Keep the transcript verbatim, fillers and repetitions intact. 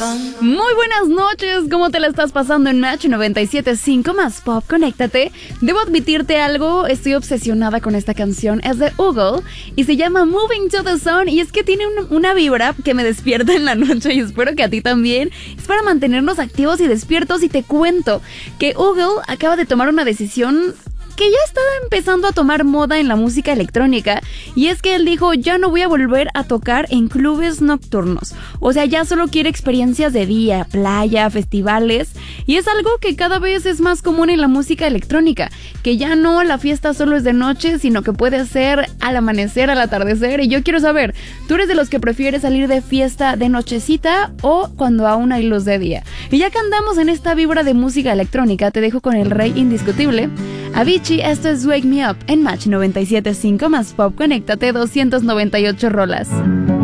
Muy buenas noches, ¿cómo te la estás pasando en Match noventa y siete punto cinco más Pop? Conéctate. Debo admitirte algo, estoy obsesionada con esta canción. Es de Google y se llama Moving to the Sun. Y es que tiene un, una vibra que me despierta en la noche y espero que a ti también. Es para mantenernos activos y despiertos. Y te cuento que Google acaba de tomar una decisión que ya está empezando a tomar moda en la música electrónica, y es que él dijo: ya no voy a volver a tocar en clubes nocturnos. O sea, ya solo quiere experiencias de día, playa, festivales, y es algo que cada vez es más común en la música electrónica, que ya no la fiesta solo es de noche, sino que puede ser al amanecer, al atardecer. Y yo quiero saber, ¿tú eres de los que prefieres salir de fiesta de nochecita o cuando aún hay luz de día? Y ya que andamos en esta vibra de música electrónica, te dejo con el rey indiscutible, Avicii. Esto es Wake Me Up en Match noventa y siete punto cinco más Pop. Conéctate, doscientas noventa y ocho rolas.